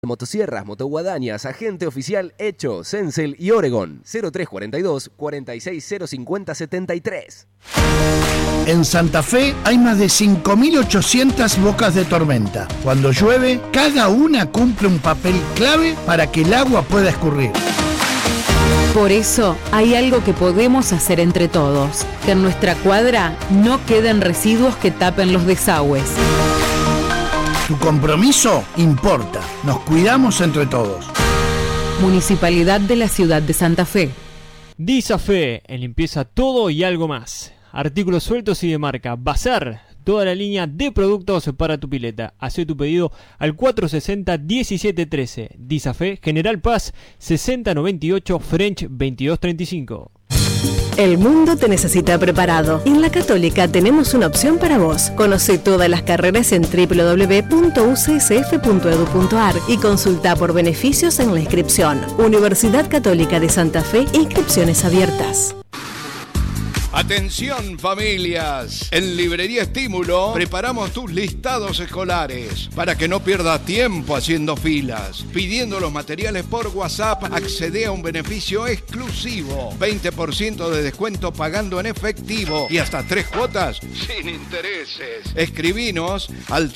Motosierras, motoguadañas, agente oficial Hecho, Cencel y Oregon. 0342 460573. En Santa Fe hay más de 5.800 bocas de tormenta. Cuando llueve, cada una cumple un papel clave para que el agua pueda escurrir. Por eso hay algo que podemos hacer entre todos, que en nuestra cuadra no queden residuos que tapen los desagües. Tu compromiso importa. Nos cuidamos entre todos. Municipalidad de la Ciudad de Santa Fe. Disafe, en limpieza todo y algo más. Artículos sueltos y de marca. Bazar, toda la línea de productos para tu pileta. Hacé tu pedido al 460-1713. Disafe, General Paz, 6098, French 2235. El mundo te necesita preparado. En la Católica tenemos una opción para vos. Conoce todas las carreras en www.ucsf.edu.ar y consulta por beneficios en la inscripción. Universidad Católica de Santa Fe, inscripciones abiertas. Atención familias, en Librería Estímulo preparamos tus listados escolares para que no pierdas tiempo haciendo filas. Pidiendo los materiales por WhatsApp, accede a un beneficio exclusivo, 20% de descuento pagando en efectivo y hasta 3 cuotas sin intereses. Escribinos al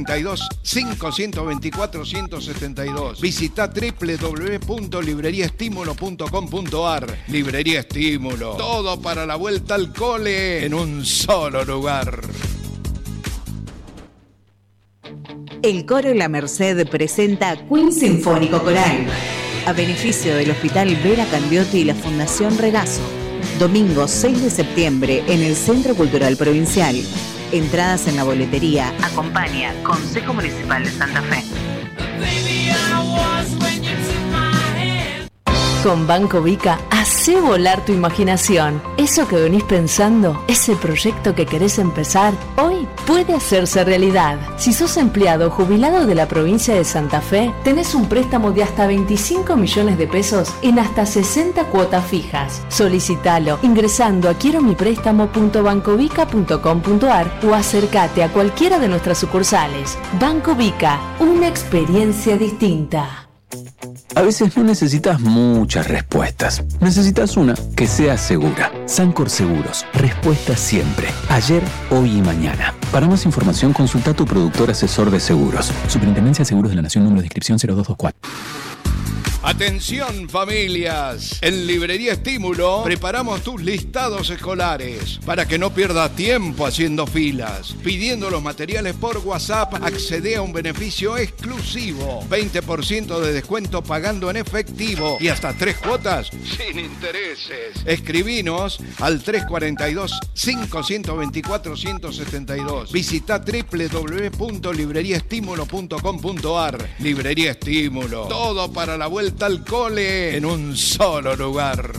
342-524-172. Visita www.libreriaestimulo.com.ar. Librería Estímulo, todo para la vuelta al cole en un solo lugar. El Coro La Merced presenta Queen Sinfónico Coral a beneficio del Hospital Vera Candiotti y la Fundación Regazo. Domingo 6 de septiembre en el Centro Cultural Provincial. Entradas en la boletería. Acompaña Consejo Municipal de Santa Fe. Con Banco Vica, hacé volar tu imaginación. Eso que venís pensando, ese proyecto que querés empezar, hoy puede hacerse realidad. Si sos empleado o jubilado de la provincia de Santa Fe, tenés un préstamo de hasta 25 millones de pesos en hasta 60 cuotas fijas. Solicitalo ingresando a quieromiprestamo.bancovica.com.ar o acércate a cualquiera de nuestras sucursales. Banco Vica, una experiencia distinta. A veces no necesitas muchas respuestas. Necesitas una que sea segura. Sancor Seguros. Respuesta siempre. Ayer, hoy y mañana. Para más información, consulta a tu productor asesor de seguros. Superintendencia de Seguros de la Nación, número de inscripción 0224. Atención familias, en Librería Estímulo preparamos tus listados escolares para que no pierdas tiempo haciendo filas. Pidiendo los materiales por WhatsApp, accede a un beneficio exclusivo, 20% de descuento pagando en efectivo y hasta 3 cuotas sin intereses. Escribinos al 342-524-172. Visita www.libreriaestimulo.com.ar. Librería Estímulo, todo para la vuelta al cole en un solo lugar.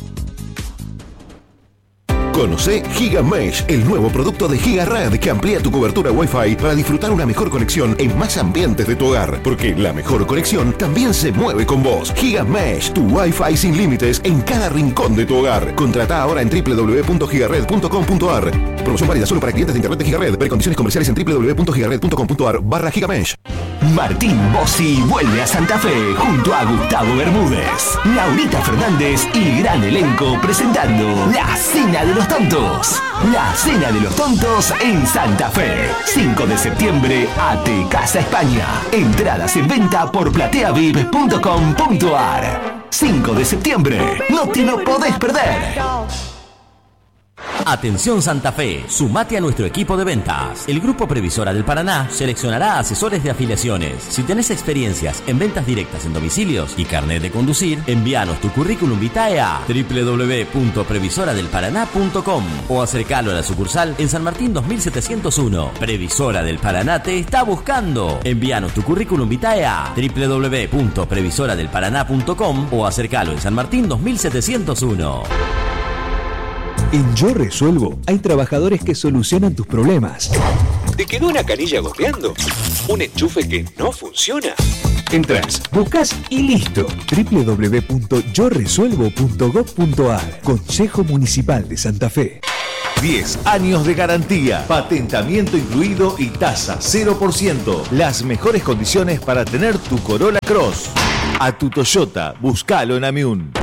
Conoce GigaMesh, el nuevo producto de GigaRed que amplía tu cobertura Wi-Fi para disfrutar una mejor conexión en más ambientes de tu hogar, porque la mejor conexión también se mueve con vos. GigaMesh, tu Wi-Fi sin límites en cada rincón de tu hogar. Contrata ahora en www.gigared.com.ar. Promoción válida solo para clientes de internet de GigaRed. Ver condiciones comerciales en www.gigared.com.ar/GigaMesh. Martín Bossi vuelve a Santa Fe junto a Gustavo Bermúdez, Laurita Fernández y gran elenco presentando La Cena de los Tontos. La Cena de los Tontos en Santa Fe. 5 de septiembre, AT Casa España. Entradas en venta por plateavip.com.ar. 5 de septiembre, no te lo podés perder. Atención Santa Fe, sumate a nuestro equipo de ventas. El Grupo Previsora del Paraná seleccionará asesores de afiliaciones. Si tenés experiencias en ventas directas en domicilios y carnet de conducir, envíanos tu currículum vitae a www.previsoradelparaná.com o acercalo a la sucursal en San Martín 2701. Previsora del Paraná te está buscando. Envíanos tu currículum vitae a www.previsoradelparaná.com o acercalo en San Martín 2701. En Yo Resuelvo hay trabajadores que solucionan tus problemas. ¿Te quedó una canilla goteando? ¿Un enchufe que no funciona? Entrás, buscas y listo. www.yoresuelvo.gov.ar. Consejo Municipal de Santa Fe. 10 años de garantía, patentamiento incluido y tasa 0%. Las mejores condiciones para tener tu Corolla Cross. A tu Toyota, búscalo en Amiún.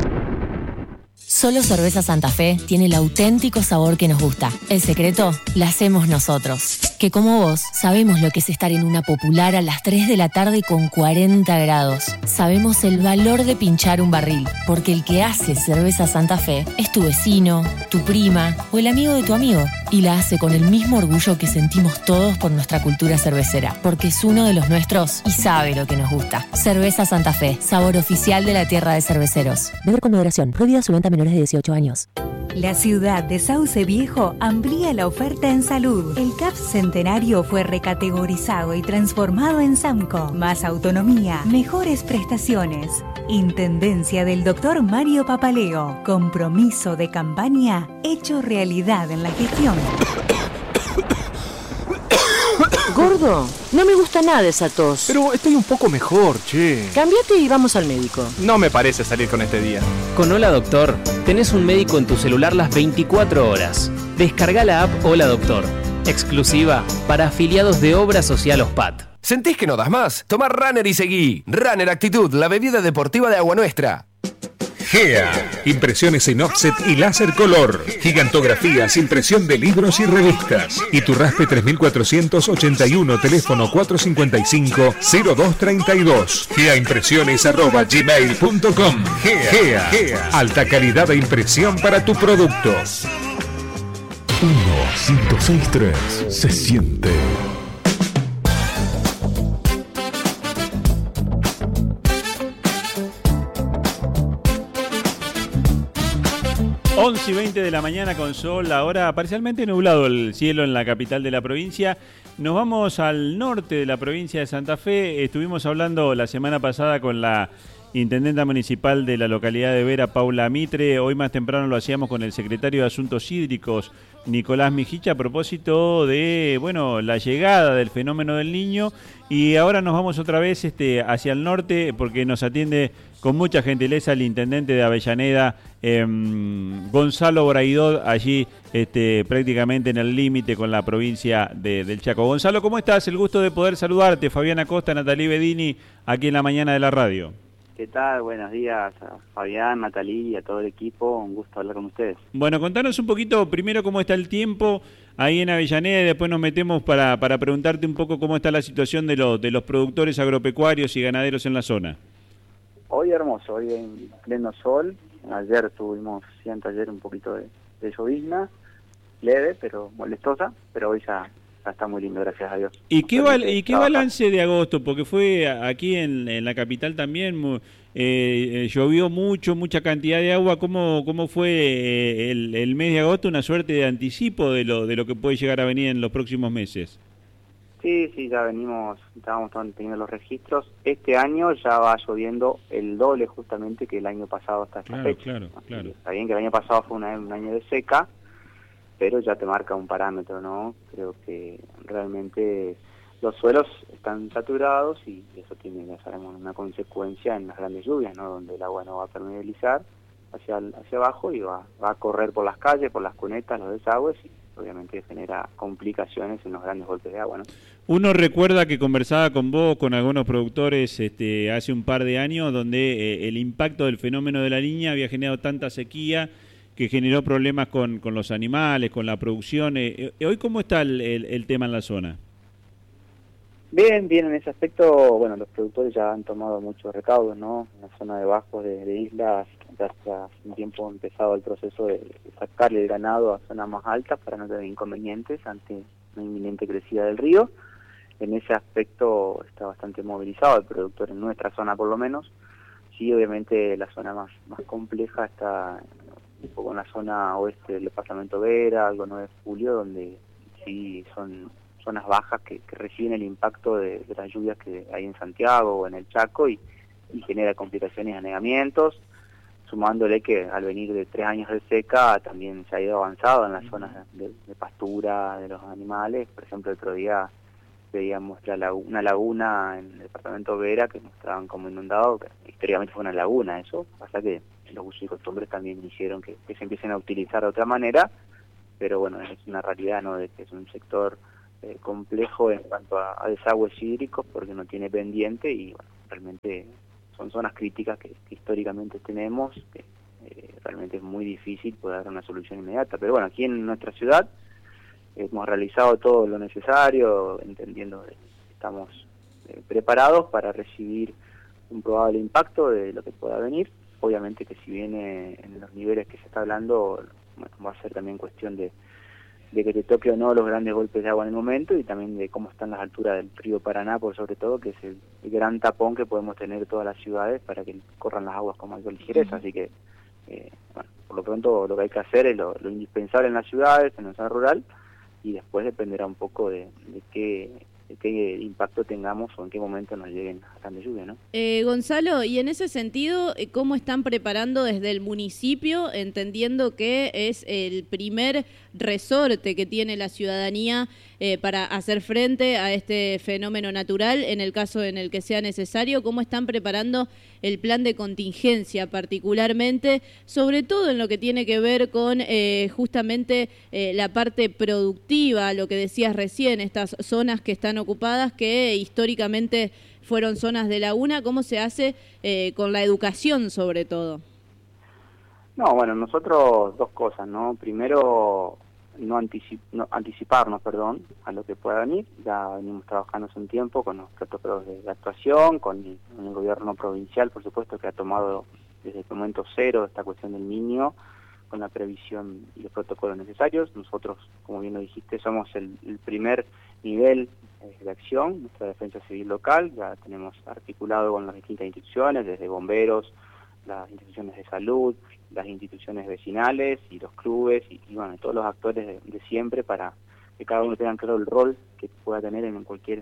Solo Cerveza Santa Fe tiene el auténtico sabor que nos gusta. El secreto la hacemos nosotros. Que como vos, sabemos lo que es estar en una popular a las 3 de la tarde con 40 grados. Sabemos el valor de pinchar un barril, porque el que hace Cerveza Santa Fe es tu vecino, tu prima o el amigo de tu amigo. Y la hace con el mismo orgullo que sentimos todos por nuestra cultura cervecera, porque es uno de los nuestros y sabe lo que nos gusta. Cerveza Santa Fe, sabor oficial de la tierra de cerveceros. Beber con moderación. Prohibida su venta a menores de 18 años. La ciudad de Sauce Viejo amplía la oferta en salud. El CAP Centenario fue recategorizado y transformado en SAMCO. Más autonomía, mejores prestaciones. Intendencia del Dr. Mario Papaleo. Compromiso de campaña hecho realidad en la gestión. Gordo, no me gusta nada esa tos. Pero estoy un poco mejor, che. Cámbiate y vamos al médico. No me parece salir con este día. Con Hola Doctor, tenés un médico en tu celular las 24 horas. Descarga la app Hola Doctor, exclusiva para afiliados de Obra Social OSPAT. ¿Sentís que no das más? Toma Runner y seguí. Runner Actitud, la bebida deportiva de Agua Nuestra. GEA, impresiones en offset y láser color, gigantografías, impresión de libros y revistas. Y tu Raspe 3481, teléfono 455-0232. GEAimpresiones@gmail.com. GEA, alta calidad de impresión para tu producto. 1-106-3, se siente. 11:20 de la mañana con sol, ahora parcialmente nublado el cielo en la capital de la provincia. Nos vamos al norte de la provincia de Santa Fe. Estuvimos hablando la semana pasada con la intendenta municipal de la localidad de Vera, Paula Mitre. Hoy más temprano lo hacíamos con el secretario de Asuntos Hídricos, Nicolás Mijicha, a propósito de, bueno, la llegada del fenómeno del Niño. Y ahora nos vamos otra vez hacia el norte, porque nos atiende con mucha gentileza el intendente de Avellaneda, Gonzalo Braidot, allí prácticamente en el límite con la provincia del Chaco. Gonzalo, ¿cómo estás? El gusto de poder saludarte. Fabián Acosta, Natalí Bedini, aquí en la mañana de la radio. ¿Qué tal? Buenos días a Fabián, Natalí y a todo el equipo. Un gusto hablar con ustedes. Bueno, contanos un poquito primero cómo está el tiempo ahí en Avellaneda y después nos metemos para preguntarte un poco cómo está la situación de los productores agropecuarios y ganaderos en la zona. Hoy hermoso, hoy en pleno sol. Ayer tuvimos, sí, anteayer un poquito de llovizna, leve pero molestosa, pero hoy ya está muy lindo, gracias a Dios. ¿Y qué balance de agosto? Porque fue aquí en la capital también, llovió mucha cantidad de agua. ¿Cómo fue el mes de agosto? ¿Una suerte de anticipo de lo que puede llegar a venir en los próximos meses? Sí, ya estábamos teniendo los registros. Este año ya va lloviendo el doble justamente que el año pasado hasta esta fecha. Claro. Está bien que el año pasado fue un año de seca, pero ya te marca un parámetro, ¿no? Creo que realmente los suelos están saturados y eso tiene, ya sabemos, una consecuencia en las grandes lluvias, ¿no? Donde el agua no va a permeabilizar hacia abajo y va a correr por las calles, por las cunetas, los desagües, y obviamente genera complicaciones en los grandes golpes de agua, ¿no? Uno recuerda que conversaba con vos, con algunos productores hace un par de años, donde el impacto del fenómeno de la Niña había generado tanta sequía que generó problemas con los animales, con la producción. ¿Hoy cómo está el tema en la zona? Bien, en ese aspecto, bueno, los productores ya han tomado muchos recaudos, ¿no? En la zona de bajos de islas, ya hace un tiempo ha empezado el proceso de sacarle el ganado a zonas más altas para no tener inconvenientes ante una inminente crecida del río. En ese aspecto está bastante movilizado el productor en nuestra zona por lo menos. Sí, obviamente la zona más compleja está un poco en la zona oeste del departamento Vera, algo 9 de julio, donde sí son zonas bajas que reciben el impacto de las lluvias que hay en Santiago o en el Chaco y genera complicaciones y anegamientos, sumándole que al venir de 3 años de seca también se ha ido avanzado en las zonas de pastura de los animales. Por ejemplo, el otro día veíamos una laguna en el departamento Vera que mostraban como inundado, que históricamente fue una laguna. Eso pasa que los usos y costumbres también hicieron que se empiecen a utilizar de otra manera pero bueno, es una realidad, ¿no?, de que es un sector complejo en cuanto a desagües hídricos, porque no tiene pendiente y bueno, realmente son zonas críticas que históricamente tenemos, que realmente es muy difícil poder dar una solución inmediata. Pero bueno, aquí en nuestra ciudad hemos realizado todo lo necesario, entendiendo que estamos preparados para recibir un probable impacto de lo que pueda venir. Obviamente que si viene en los niveles que se está hablando, bueno, va a ser también cuestión de que te toque o no los grandes golpes de agua en el momento, y también de cómo están las alturas del río Paraná, por sobre todo, que es el gran tapón que podemos tener todas las ciudades para que corran las aguas con mayor ligereza. Así que, bueno, por lo pronto lo que hay que hacer es lo indispensable en las ciudades, en la zona rural, y después dependerá un poco de qué impacto tengamos o en qué momento nos lleguen a grandes lluvias, ¿no? Gonzalo, y en ese sentido, ¿cómo están preparando desde el municipio, entendiendo que es el primer resorte que tiene la ciudadanía para hacer frente a este fenómeno natural, en el caso en el que sea necesario? ¿Cómo están preparando el plan de contingencia particularmente, sobre todo en lo que tiene que ver con justamente la parte productiva, lo que decías recién, estas zonas que están ocupadas, que históricamente fueron zonas de laguna? ¿Cómo se hace con la educación sobre todo? No, bueno, nosotros dos cosas, ¿no? Primero, anticiparnos a lo que pueda venir. Ya venimos trabajando hace un tiempo con los protocolos de actuación, con el gobierno provincial, por supuesto, que ha tomado desde el momento cero esta cuestión del niño, con la previsión y los protocolos necesarios. Nosotros, como bien lo dijiste, somos el primer nivel de acción, nuestra defensa civil local. Ya tenemos articulado con las distintas instituciones, desde bomberos, las instituciones de salud, las instituciones vecinales y los clubes y bueno, todos los actores de siempre, para que cada uno tenga claro el rol que pueda tener en cualquier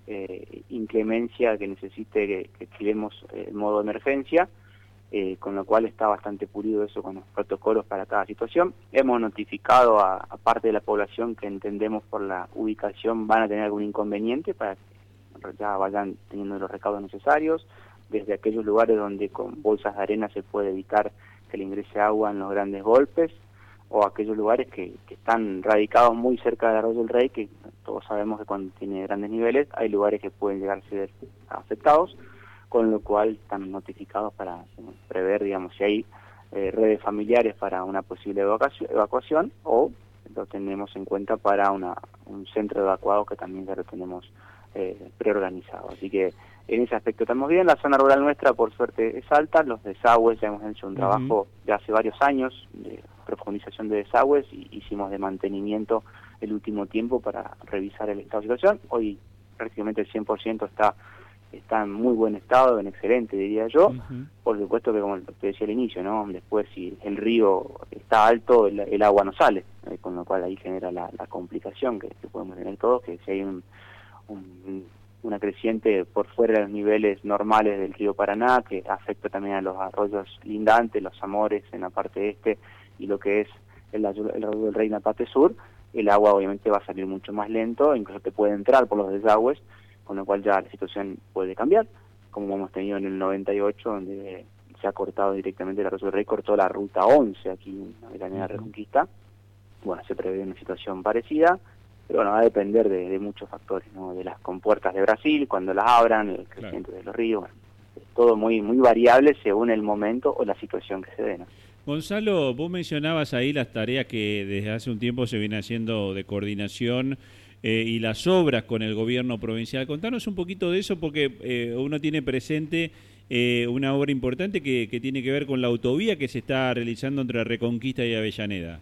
inclemencia que necesite que activemos el modo de emergencia, con lo cual está bastante pulido eso con los protocolos para cada situación. Hemos notificado a parte de la población que entendemos por la ubicación van a tener algún inconveniente, para que ya vayan teniendo los recaudos necesarios, desde aquellos lugares donde con bolsas de arena se puede evitar que le ingrese agua en los grandes golpes, o aquellos lugares que están radicados muy cerca del Arroyo del Rey, que todos sabemos que cuando tiene grandes niveles hay lugares que pueden llegar a ser afectados, con lo cual están notificados para prever, digamos, si hay redes familiares para una posible evacuación, o lo tenemos en cuenta para un centro evacuado que también ya lo tenemos preorganizado. Así que en ese aspecto estamos bien. La zona rural nuestra, por suerte, es alta. Los desagües, ya hemos hecho un trabajo de hace varios añu de profundización de desagües, y hicimos de mantenimiento el último tiempo para revisar el estado de situación. Hoy prácticamente el 100% está en muy buen estado, en excelente, diría yo. Por supuesto que, como te decía al inicio, ¿no?, después si el río está alto, el agua no sale, con lo cual ahí genera la complicación que podemos tener todos, que si hay una creciente por fuera de los niveles normales del río Paraná, que afecta también a los arroyos lindantes, los Amores en la parte este, y lo que es el arroyo del Rey en la parte sur, el agua obviamente va a salir mucho más lento, incluso te puede entrar por los desagües, con lo cual ya la situación puede cambiar, como hemos tenido en el 98, donde se ha cortado directamente el Arroyo del Rey, cortó la ruta 11 aquí en Avellaneda Reconquista. Bueno, se prevé una situación parecida, pero bueno, va a depender de muchos factores, ¿no?, de las compuertas de Brasil, cuando las abran, el crecimiento de los ríos, bueno, es todo muy variable según el momento o la situación que se dé, ¿no? Gonzalo, vos mencionabas ahí las tareas que desde hace un tiempo se viene haciendo de coordinación y las obras con el gobierno provincial. Contanos un poquito de eso, porque uno tiene presente una obra importante que tiene que ver con la autovía que se está realizando entre Reconquista y Avellaneda.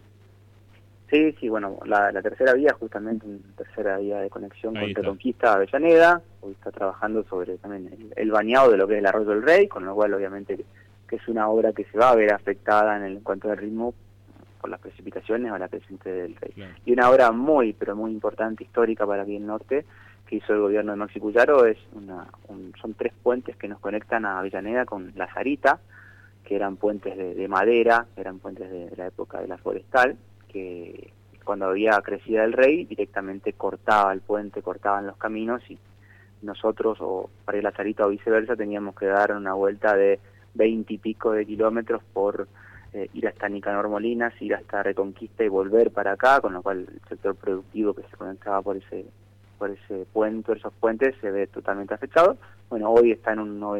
Sí, bueno, la tercera vía, justamente una tercera vía de conexión con Reconquista a Avellaneda. Hoy está trabajando sobre también el bañado de lo que es el Arroyo del Rey, con lo cual obviamente que es una obra que se va a ver afectada en cuanto al ritmo por las precipitaciones o la creciente del Rey. Claro. Y una obra muy, pero muy importante, histórica para aquí el norte, que hizo el gobierno de Maxi Cuyaro, son 3 puentes que nos conectan a Avellaneda con La Sarita, que eran puentes de madera, eran puentes de la época de la forestal, que cuando había crecida el Rey directamente cortaba el puente, cortaban los caminos, y nosotros, o para ir a La Sarita o viceversa, teníamos que dar una vuelta de 20 y pico de kilómetros por ir hasta Nicanor Molinas, ir hasta Reconquista y volver para acá, con lo cual el sector productivo que se conectaba por ese puente, esos puentes, se ve totalmente afectado. Bueno, hoy está en un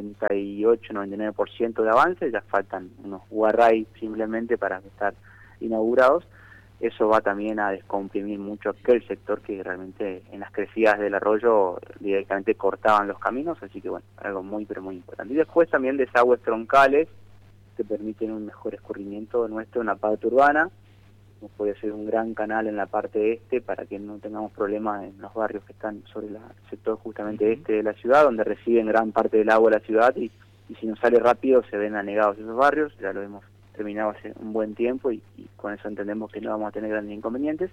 98-99% de avance, ya faltan unos guarray simplemente para estar inaugurados. Eso va también a descomprimir mucho aquel sector que realmente en las crecidas del arroyo directamente cortaban los caminos, así que bueno, algo muy pero muy importante. Y después también desagües troncales que permiten un mejor escurrimiento nuestro en la parte urbana, como puede ser un gran canal en la parte este para que no tengamos problemas en los barrios que están sobre el sector justamente este de la ciudad, donde reciben gran parte del agua de la ciudad y si no sale rápido se ven anegados esos barrios, ya lo hemos terminado hace un buen tiempo y con eso entendemos que no vamos a tener grandes inconvenientes.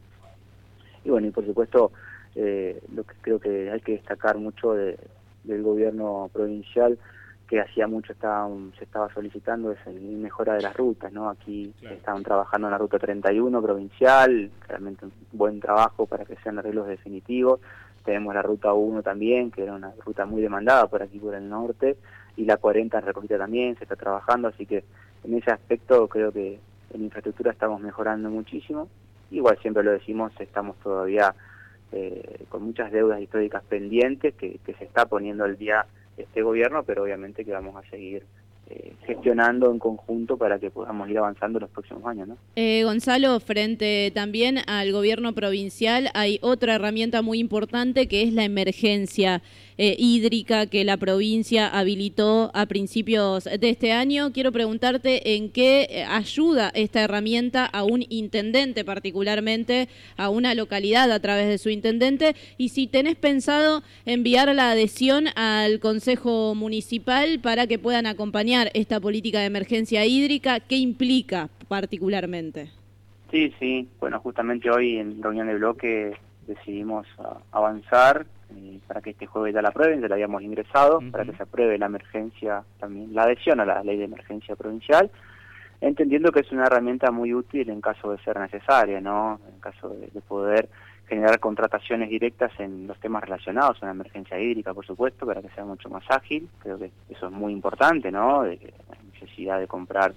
Y bueno, y por supuesto lo que creo que hay que destacar mucho del gobierno provincial, que hacía mucho se estaba solicitando, es la mejora de las rutas, ¿no? Aquí estaban trabajando en la ruta 31 provincial, realmente un buen trabajo para que sean arreglos definitivos. Tenemos la ruta 1 también, que era una ruta muy demandada por aquí por el norte, y la 40 en Reconquista también se está trabajando, así que en ese aspecto creo que en infraestructura estamos mejorando muchísimo. Igual siempre lo decimos, estamos todavía con muchas deudas históricas pendientes que se está poniendo al día este gobierno, pero obviamente que vamos a seguir gestionando en conjunto para que podamos ir avanzando en los próximos años, ¿no? Gonzalo, frente también al gobierno provincial hay otra herramienta muy importante que es la emergencia hídrica que la provincia habilitó a principios de este año. Quiero preguntarte en qué ayuda esta herramienta a un intendente, particularmente a una localidad a través de su intendente, y si tenés pensado enviar la adhesión al Consejo Municipal para que puedan acompañar esta política de emergencia hídrica, ¿qué implica particularmente? Sí, bueno, justamente hoy en reunión de bloque decidimos avanzar para que este jueves ya la aprueben, ya la habíamos ingresado, para que se apruebe la emergencia también, la adhesión a la ley de emergencia provincial, entendiendo que es una herramienta muy útil en caso de ser necesaria, ¿no? En caso de poder generar contrataciones directas en los temas relacionados a la emergencia hídrica, por supuesto, para que sea mucho más ágil. Creo que eso es muy importante, ¿no? La necesidad de comprar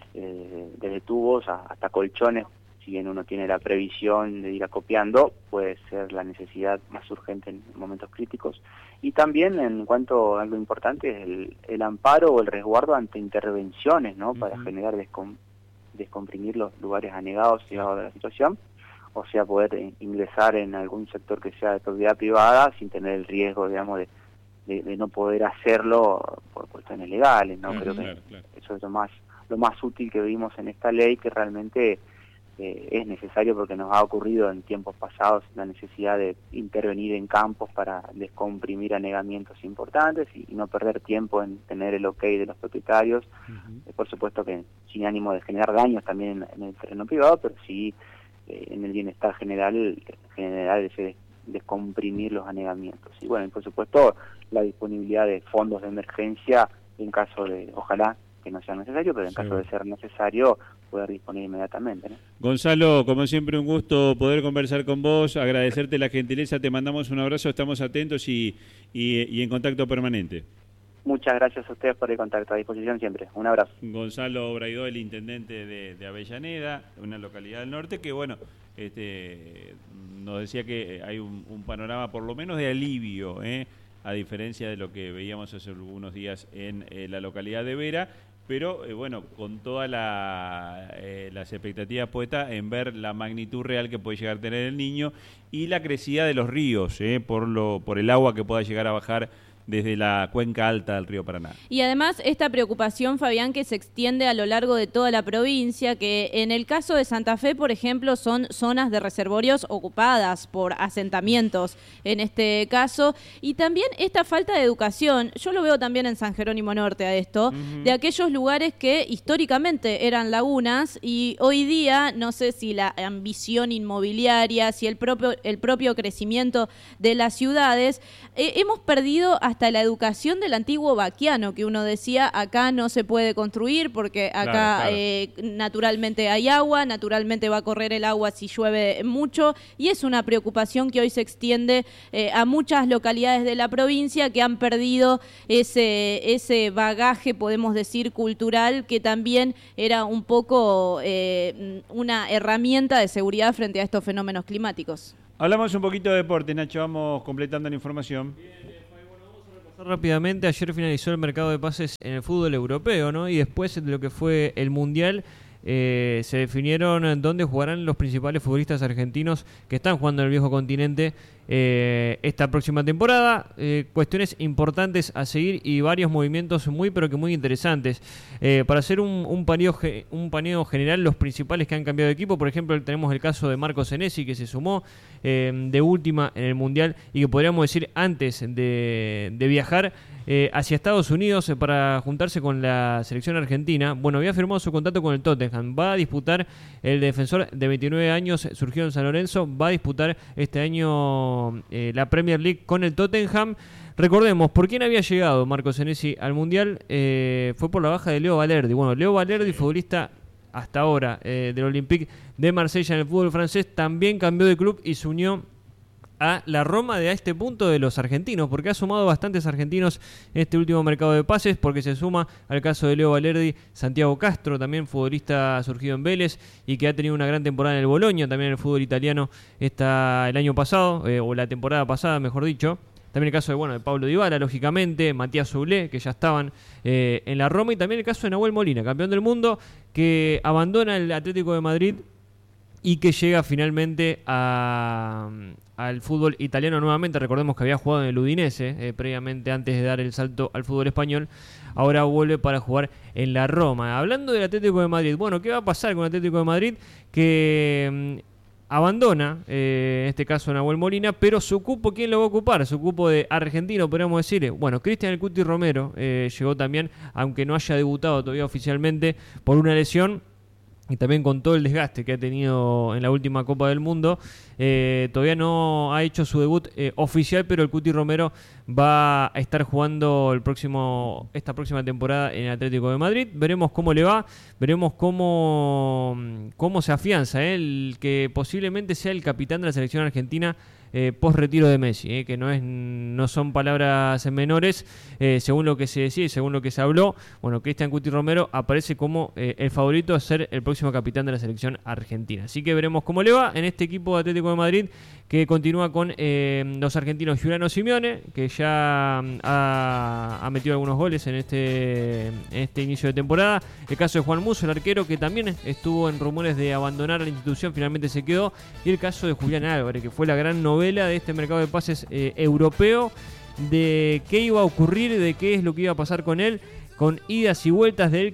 desde tubos hasta colchones, si bien uno tiene la previsión de ir acopiando, puede ser la necesidad más urgente en momentos críticos. Y también en cuanto a algo importante es el amparo o el resguardo ante intervenciones, ¿no? Para generar descomprimir los lugares anegados llegados de la situación, o sea, poder ingresar en algún sector que sea de propiedad privada sin tener el riesgo, digamos, de no poder hacerlo por cuestiones legales, ¿no? Creo que eso es lo más útil que vimos en esta ley, que realmente es necesario porque nos ha ocurrido en tiempos pasados la necesidad de intervenir en campos para descomprimir anegamientos importantes y no perder tiempo en tener el ok de los propietarios, por supuesto que sin ánimo de generar daños también en el terreno privado, pero sí en el bienestar general ese descomprimir los anegamientos. Y bueno, y por supuesto la disponibilidad de fondos de emergencia en caso de, ojalá que no sea necesario, pero en caso de ser necesario, poder disponer inmediatamente, ¿no? Gonzalo, como siempre un gusto poder conversar con vos, agradecerte la gentileza, te mandamos un abrazo, estamos atentos y en contacto permanente. Muchas gracias a ustedes por el contacto, a disposición siempre. Un abrazo. Gonzalo Braidó, el intendente de Avellaneda, una localidad del norte que, bueno, nos decía que hay un panorama por lo menos de alivio, a diferencia de lo que veíamos hace algunos días en la localidad de Vera, pero bueno, con todas las expectativas puestas en ver la magnitud real que puede llegar a tener el Niño y la crecida de los ríos, por el agua que pueda llegar a bajar desde la cuenca alta del río Paraná. Y además esta preocupación, Fabián, que se extiende a lo largo de toda la provincia, que en el caso de Santa Fe, por ejemplo, son zonas de reservorios ocupadas por asentamientos en este caso, y también esta falta de educación, yo lo veo también en San Jerónimo Norte a esto, de aquellos lugares que históricamente eran lagunas y hoy día, no sé si la ambición inmobiliaria, si el propio crecimiento de las ciudades, hemos perdido hasta hasta la educación del antiguo Baquiano, que uno decía, acá no se puede construir porque acá naturalmente hay agua, naturalmente va a correr el agua si llueve mucho, y es una preocupación que hoy se extiende a muchas localidades de la provincia que han perdido ese bagaje, podemos decir, cultural, que también era un poco una herramienta de seguridad frente a estos fenómenos climáticos. Hablamos un poquito de deporte, Nacho, vamos completando la información. Rápidamente, ayer finalizó el mercado de pases en el fútbol europeo, ¿no? Y después de lo que fue el Mundial, se definieron dónde jugarán los principales futbolistas argentinos que están jugando en el viejo continente esta próxima temporada. Cuestiones importantes a seguir y varios movimientos muy pero que muy interesantes. Para hacer un paneo general, los principales que han cambiado de equipo, por ejemplo, tenemos el caso de Marco Senesi, que se sumó de última en el Mundial y que podríamos decir antes de viajar hacia Estados Unidos para juntarse con la selección argentina. Bueno, había firmado su contrato con el Tottenham. Va a disputar, el defensor de 29 años, surgido en San Lorenzo, va a disputar este año la Premier League con el Tottenham. Recordemos, ¿por quién había llegado Marco Senesi al Mundial? Fue por la baja de Leo Valerdi. Bueno, Leo Valerdi, futbolista hasta ahora del Olympique de Marsella en el fútbol francés, también cambió de club y se unió a la Roma de a este punto de los argentinos, porque ha sumado bastantes argentinos en este último mercado de pases, porque se suma al caso de Leo Valerdi, Santiago Castro, también futbolista surgido en Vélez y que ha tenido una gran temporada en el Bologna, también en el fútbol italiano el año pasado, o la temporada pasada, mejor dicho. También el caso de Pablo Dybala, lógicamente, Matías Soulé, que ya estaban en la Roma, y también el caso de Nahuel Molina, campeón del mundo, que abandona el Atlético de Madrid y que llega finalmente al fútbol italiano nuevamente. Recordemos que había jugado en el Udinese previamente, antes de dar el salto al fútbol español. Ahora vuelve para jugar en la Roma. Hablando del Atlético de Madrid, bueno, ¿qué va a pasar con el Atlético de Madrid? Que abandona, en este caso, Nahuel Molina, pero su cupo, ¿quién lo va a ocupar? Su cupo de argentino, podríamos decir. Bueno, Cristian El Cuti Romero llegó también, aunque no haya debutado todavía oficialmente por una lesión. Y también con todo el desgaste que ha tenido en la última Copa del Mundo, todavía no ha hecho su debut oficial, pero el Cuti Romero va a estar jugando esta próxima temporada en el Atlético de Madrid. Veremos cómo le va, veremos cómo se afianza el que posiblemente sea el capitán de la selección argentina post retiro de Messi, que no son palabras menores, según lo que se decía y según lo que se habló. Bueno, Cristian Cuti Romero aparece como el favorito a ser el próximo capitán de la selección argentina. Así que veremos cómo le va en este equipo de Atlético de Madrid, que continúa con los argentinos Giuliano Simeone, que ya ha metido algunos goles en este inicio de temporada. El caso de Juan Musso, el arquero, que también estuvo en rumores de abandonar la institución, finalmente se quedó. Y el caso de Julián Álvarez, que fue la gran novela de este mercado de pases europeo, de qué iba a ocurrir, de qué es lo que iba a pasar con él, con idas y vueltas de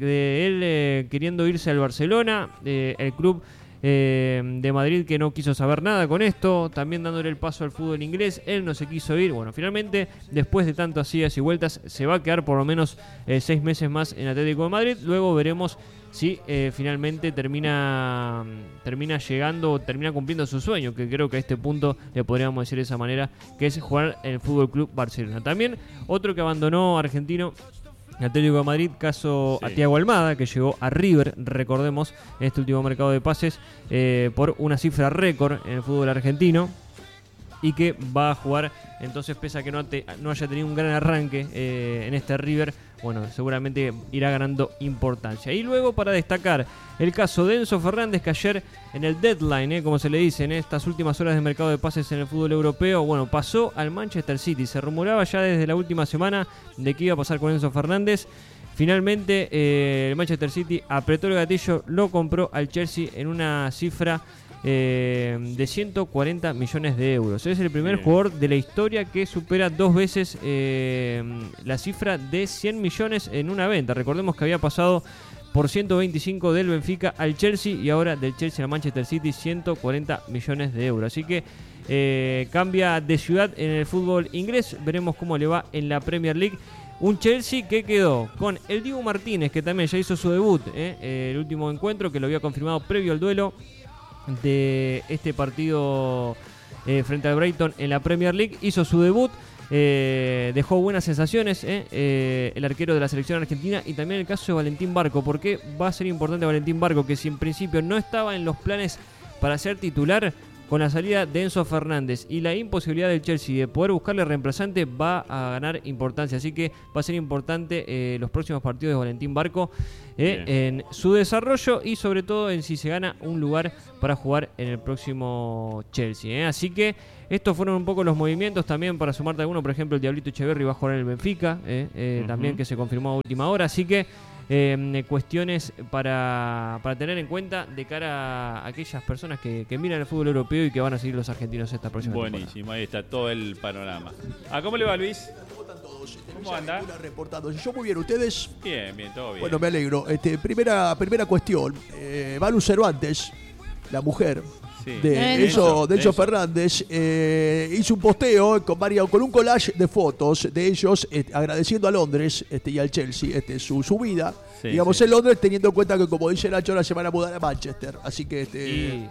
él queriendo irse al Barcelona, el club de Madrid que no quiso saber nada con esto, también dándole el paso al fútbol inglés. Él no se quiso ir. Bueno, finalmente, después de tantas idas y vueltas, se va a quedar por lo menos 6 meses más en Atlético de Madrid. Luego veremos si finalmente termina llegando o termina cumpliendo su sueño, que creo que a este punto le podríamos decir de esa manera, que es jugar en el Fútbol Club Barcelona. También otro que abandonó, argentino, Atlético de Madrid, caso a Thiago Almada, que llegó a River, recordemos, en este último mercado de pases, por una cifra récord en el fútbol argentino, y que va a jugar, entonces, pese a que no haya tenido un gran arranque en este River, bueno, seguramente irá ganando importancia. Y luego, para destacar, el caso de Enzo Fernández, que ayer en el deadline, como se le dice, en estas últimas horas de mercado de pases en el fútbol europeo, bueno, pasó al Manchester City. Se rumoraba ya desde la última semana de qué iba a pasar con Enzo Fernández. Finalmente, el Manchester City apretó el gatillo, lo compró al Chelsea en una cifra de 140 millones de euros. Es el primer jugador de la historia que supera 2 veces la cifra de 100 millones en una venta. Recordemos que había pasado por 125 del Benfica al Chelsea, y ahora del Chelsea al Manchester City 140 millones de euros. Así que cambia de ciudad en el fútbol inglés. Veremos cómo le va en la Premier League. Un Chelsea que quedó con el Dibu Martínez, que también ya hizo su debut, el último encuentro, que lo había confirmado previo al duelo de este partido frente al Brighton en la Premier League. Hizo su debut dejó buenas sensaciones el arquero de la selección argentina, y también el caso de Valentín Barco, porque va a ser importante Valentín Barco, que si en principio no estaba en los planes para ser titular, con la salida de Enzo Fernández y la imposibilidad del Chelsea de poder buscarle reemplazante, va a ganar importancia. Así que va a ser importante los próximos partidos de Valentín Barco en su desarrollo, y sobre todo en si se gana un lugar para jugar en el próximo Chelsea. Así que estos fueron un poco los movimientos también, para sumarte alguno. Por ejemplo, el Diablito Echeverri va a jugar en el Benfica, también, que se confirmó a última hora. Así que cuestiones para tener en cuenta de cara a aquellas personas que miran el fútbol europeo y que van a seguir los argentinos esta próxima temporada. Buenísimo, ahí está todo el panorama. ¿Cómo le va, Luis? ¿Cómo anda? Yo muy bien, ¿ustedes? Bien, todo bien. Bueno, me alegro. Primera cuestión. Malu Cervantes, la mujer de Enzo Fernández, hizo un posteo con un collage de fotos de ellos agradeciendo a Londres y al Chelsea su vida, digamos, en Londres, teniendo en cuenta que, como dice Nacho, ahora se van a mudar a Manchester. Así que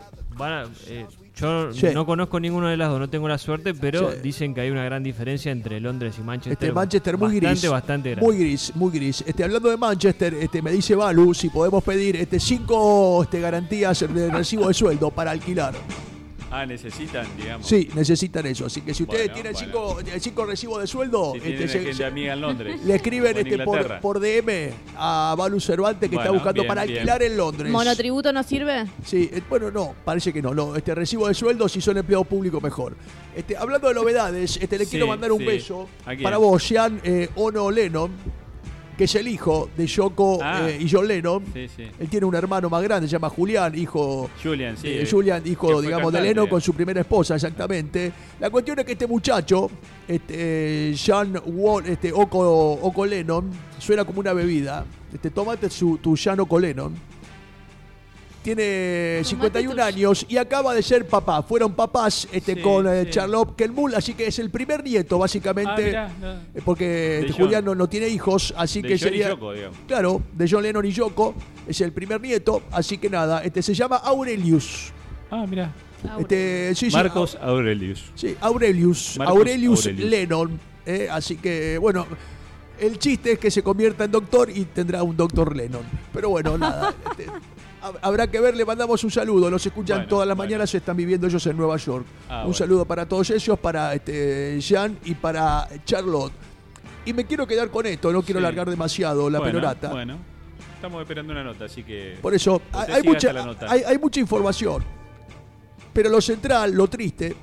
yo no conozco ninguno de las dos, no tengo la suerte, pero dicen que hay una gran diferencia entre Londres y Manchester. Manchester muy bastante grande. Muy gris. Hablando de Manchester, me dice Balu si podemos pedir 5 garantías de recibo de sueldo para alquilar. Necesitan, digamos. Sí, necesitan eso. Así que si ustedes tienen 5 recibos de sueldo, si tienen gente amiga en Londres, le escriben por DM a Balu Cervantes, que está buscando para alquilar en Londres. ¿Monotributo no sirve? Sí, no, parece que no. Recibo de sueldo, si son empleados públicos, mejor. Hablando de novedades, le quiero mandar un beso para vos, Sean Ono Lennon, que es el hijo de Yoko y John Lennon. Él tiene un hermano más grande, se llama Julián, hijo digamos, de Lennon, con su primera esposa, exactamente. La cuestión es que este muchacho, Sean Oko Lennon, suena como una bebida. Tómate tu Sean Oko Lennon. Tiene 51 años y acaba de ser papá. Fueron papás con Charlotte Kelmull, así que es el primer nieto, básicamente. Porque Julián no tiene hijos, así que sería. Yoko, claro, de John Lennon y Yoko. Es el primer nieto, así que nada. Se llama Aurelius. Mirá. Marcos Aurelius. Sí, Aurelius Lennon. Así que, bueno. El chiste es que se convierta en doctor y tendrá un doctor Lennon. Pero bueno, nada. Habrá que ver, le mandamos un saludo. Los escuchan todas las mañanas, están viviendo ellos en Nueva York. Un saludo para todos ellos, para Jean y para Charlotte. Y me quiero quedar con esto, no quiero alargar demasiado la perorata. Bueno, estamos esperando una nota, así que. Por eso, hay mucha información. Pero lo central, lo triste,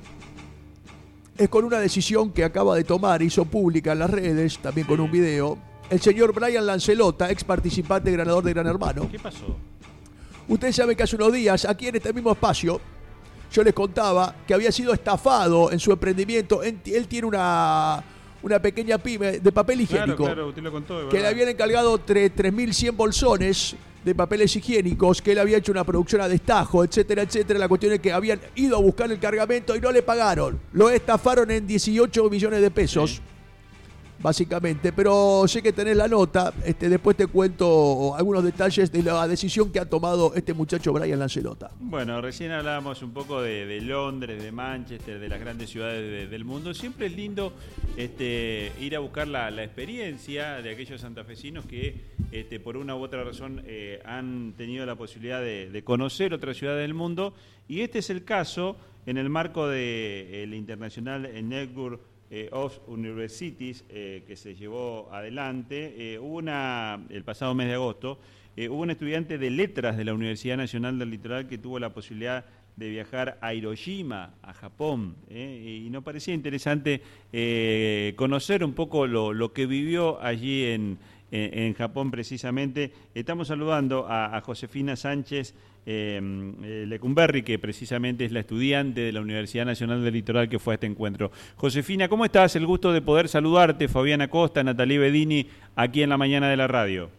es con una decisión que acaba de tomar, hizo pública en las redes, también con un video, el señor Brian Lancelota, ex participante ganador de Gran Hermano. ¿Qué pasó? Ustedes saben que hace unos días, aquí en este mismo espacio, yo les contaba que había sido estafado en su emprendimiento. Él tiene una pequeña pyme de papel higiénico. Claro, usted lo contó, que le habían encargado 3.100 bolsones de papeles higiénicos, que él había hecho una producción a destajo, etcétera, etcétera. La cuestión es que habían ido a buscar el cargamento y no le pagaron. Lo estafaron en 18 millones de pesos. Básicamente, pero sé que tenés la nota. Después te cuento algunos detalles de la decisión que ha tomado este muchacho Brian Lancelota. Bueno, recién hablábamos un poco de Londres, de Manchester, de las grandes ciudades del mundo. Siempre es lindo ir a buscar la experiencia de aquellos santafesinos que por una u otra razón han tenido la posibilidad de conocer otras ciudades del mundo. Y este es el caso en el marco del Internacional Network of Universities que se llevó adelante. El pasado mes de agosto hubo un estudiante de letras de la Universidad Nacional del Litoral que tuvo la posibilidad de viajar a Hiroshima, a Japón, y nos parecía interesante conocer un poco lo que vivió allí en Japón precisamente. Estamos saludando a Josefina Sánchez Lecumberri, que precisamente es la estudiante de la Universidad Nacional del Litoral que fue a este encuentro. Josefina, ¿cómo estás? El gusto de poder saludarte. Fabiana Costa, Natalie Bedini, aquí en la mañana de la radio.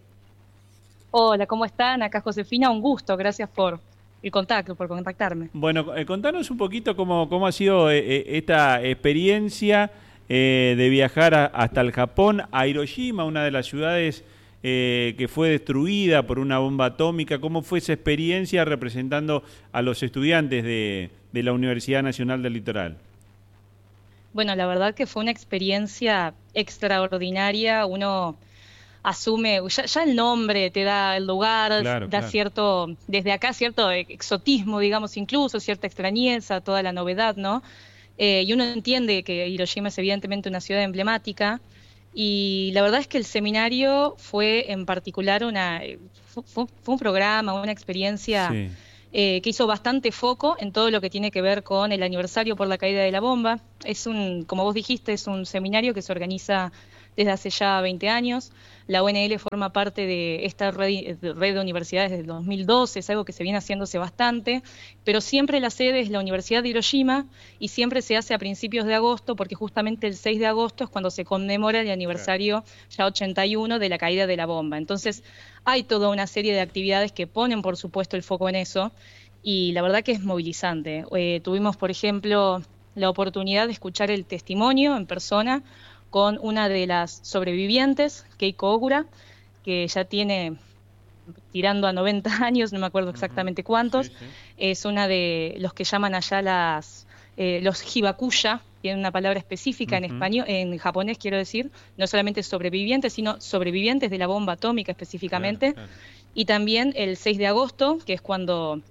Hola, ¿cómo están? Acá Josefina, un gusto, gracias por el contacto, por contactarme. Bueno, contanos un poquito cómo ha sido esta experiencia de viajar hasta el Japón, a Hiroshima, una de las ciudades que fue destruida por una bomba atómica. ¿Cómo fue esa experiencia representando a los estudiantes de la Universidad Nacional del Litoral? Bueno, la verdad que fue una experiencia extraordinaria. Uno asume, ya el nombre te da el lugar, da cierto, desde acá cierto exotismo, digamos, incluso cierta extrañeza, toda la novedad, ¿no? Y uno entiende que Hiroshima es evidentemente una ciudad emblemática, y la verdad es que el seminario fue en particular fue un programa, una experiencia que hizo bastante foco en todo lo que tiene que ver con el aniversario por la caída de la bomba. Como vos dijiste, es un seminario que se organiza desde hace ya 20 años. La UNL forma parte de esta red de universidades desde el 2012, es algo que se viene haciéndose bastante, pero siempre la sede es la Universidad de Hiroshima y siempre se hace a principios de agosto, porque justamente el 6 de agosto es cuando se conmemora el aniversario ya 81 de la caída de la bomba. Entonces hay toda una serie de actividades que ponen, por supuesto, el foco en eso, y la verdad que es movilizante. Tuvimos, por ejemplo, la oportunidad de escuchar el testimonio en persona con una de las sobrevivientes, Keiko Ogura, que ya tiene tirando a 90 años, no me acuerdo exactamente cuántos. Es una de los que llaman allá los hibakusha, tiene una palabra específica en español, en japonés quiero decir, no solamente sobrevivientes, sino sobrevivientes de la bomba atómica específicamente. Y también el 6 de agosto, que es cuando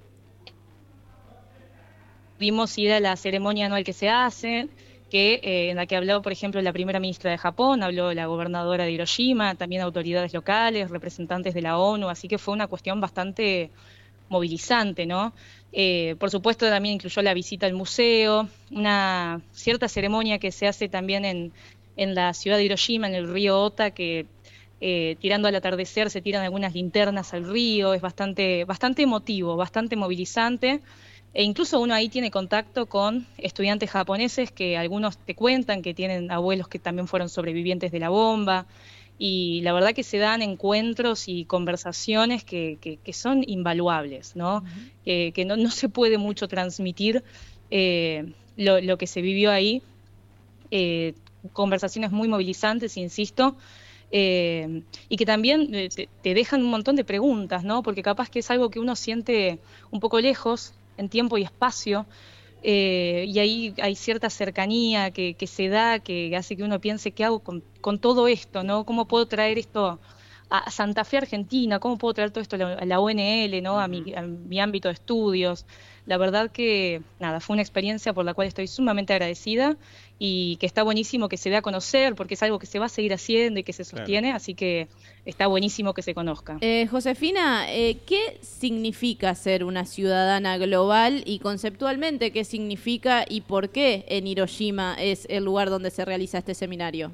vimos ir a la ceremonia anual que se hace, en la que habló, por ejemplo, la primera ministra de Japón, habló la gobernadora de Hiroshima, también autoridades locales, representantes de la ONU, así que fue una cuestión bastante movilizante, ¿no? Por supuesto, también incluyó la visita al museo, una cierta ceremonia que se hace también en la ciudad de Hiroshima, en el río Ota, que tirando al atardecer se tiran algunas linternas al río, es bastante emotivo, bastante movilizante. E incluso uno ahí tiene contacto con estudiantes japoneses que algunos te cuentan que tienen abuelos que también fueron sobrevivientes de la bomba, y la verdad que se dan encuentros y conversaciones que son invaluables, ¿no? Que no se puede mucho transmitir lo que se vivió ahí, conversaciones muy movilizantes, insisto, y que también te dejan un montón de preguntas, ¿no? Porque capaz que es algo que uno siente un poco lejos en tiempo y espacio, y ahí hay cierta cercanía que se da, que hace que uno piense, ¿qué hago con todo esto, ¿no? ¿Cómo puedo traer esto a Santa Fe, Argentina? ¿Cómo puedo traer todo esto a la UNL, ¿no? a mi ámbito de estudios? La verdad que, nada, fue una experiencia por la cual estoy sumamente agradecida, y que está buenísimo que se dé a conocer, porque es algo que se va a seguir haciendo y que se sostiene, así que está buenísimo que se conozca. Josefina, ¿qué significa ser una ciudadana global, y conceptualmente qué significa y por qué en Hiroshima es el lugar donde se realiza este seminario?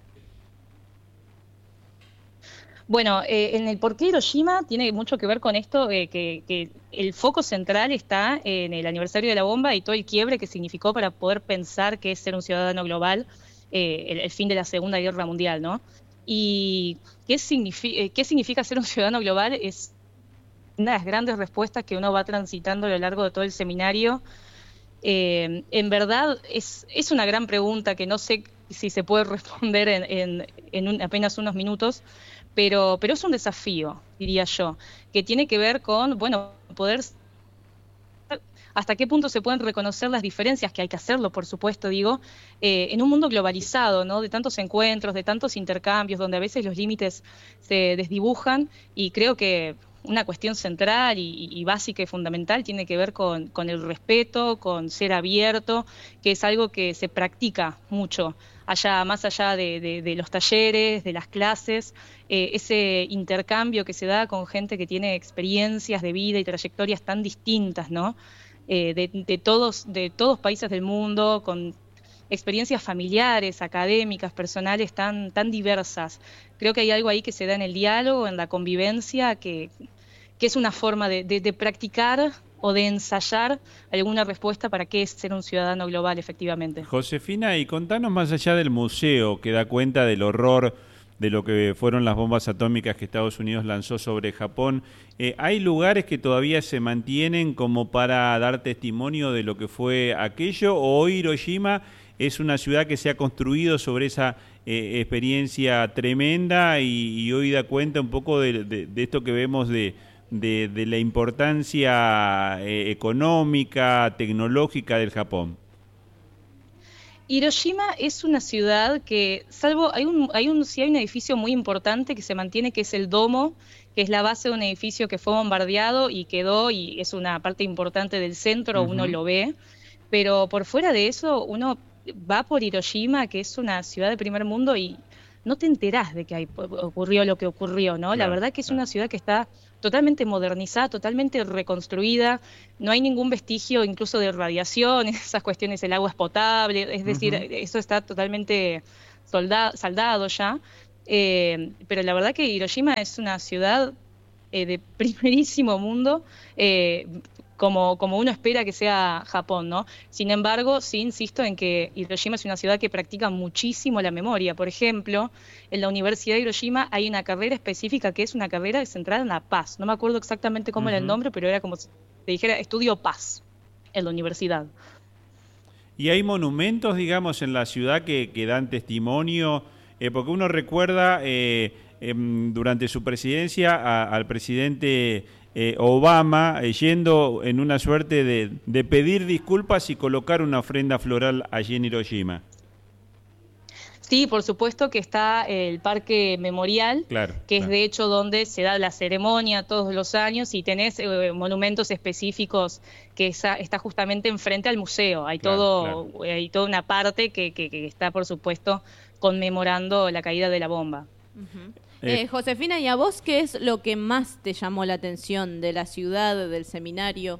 Bueno, en el porqué Hiroshima tiene mucho que ver con esto, que el foco central está en el aniversario de la bomba y todo el quiebre que significó para poder pensar qué es ser un ciudadano global, el fin de la Segunda Guerra Mundial, ¿no? Y qué significa ser un ciudadano global es una de las grandes respuestas que uno va transitando a lo largo de todo el seminario. En verdad es una gran pregunta que no sé si se puede responder en apenas unos minutos, pero es un desafío, diría yo, que tiene que ver con, bueno, poder hasta qué punto se pueden reconocer las diferencias, que hay que hacerlo, por supuesto, digo, en un mundo globalizado, ¿no? De tantos encuentros, de tantos intercambios, donde a veces los límites se desdibujan, y creo que una cuestión central y básica y fundamental tiene que ver con el respeto, con ser abierto, que es algo que se practica mucho, más allá de los talleres, de las clases, ese intercambio que se da con gente que tiene experiencias de vida y trayectorias tan distintas, ¿no? De todos países del mundo, con experiencias familiares, académicas, personales tan diversas. Creo que hay algo ahí que se da en el diálogo, en la convivencia, que es una forma de practicar o de ensayar alguna respuesta para qué es ser un ciudadano global, efectivamente. Josefina, y contanos más allá del museo, que da cuenta del horror de lo que fueron las bombas atómicas que Estados Unidos lanzó sobre Japón. ¿Hay lugares que todavía se mantienen como para dar testimonio de lo que fue aquello, o hoy Hiroshima es una ciudad que se ha construido sobre esa experiencia tremenda y hoy da cuenta un poco de esto que vemos de la importancia económica, tecnológica del Japón? Hiroshima es una ciudad que, salvo, hay un edificio muy importante que se mantiene, que es el domo, que es la base de un edificio que fue bombardeado y quedó, y es una parte importante del centro, uno lo ve, pero por fuera de eso, uno va por Hiroshima, que es una ciudad de primer mundo, y no te enterás de que ocurrió lo que ocurrió, ¿no? Claro, la verdad que es una ciudad que está totalmente modernizada, totalmente reconstruida, no hay ningún vestigio incluso de radiación, esas cuestiones, el agua es potable, es decir, eso está totalmente saldado ya, pero la verdad que Hiroshima es una ciudad de primerísimo mundo, como uno espera que sea Japón, ¿no? Sin embargo, sí insisto en que Hiroshima es una ciudad que practica muchísimo la memoria. Por ejemplo, en la Universidad de Hiroshima hay una carrera específica que es una carrera centrada en la paz. No me acuerdo exactamente cómo era el nombre, pero era como si te dijera estudio paz en la universidad. ¿Y hay monumentos, digamos, en la ciudad que dan testimonio? Porque uno recuerda durante su presidencia al presidente Obama yendo en una suerte de pedir disculpas y colocar una ofrenda floral allí en Hiroshima. Sí, por supuesto que está el Parque Memorial, que es de hecho donde se da la ceremonia todos los años, y tenés monumentos específicos que está justamente enfrente al museo. Hay hay toda una parte que está, por supuesto, conmemorando la caída de la bomba. Josefina, ¿y a vos qué es lo que más te llamó la atención de la ciudad, del seminario?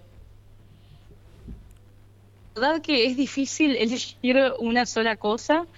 La verdad que es difícil elegir una sola cosa.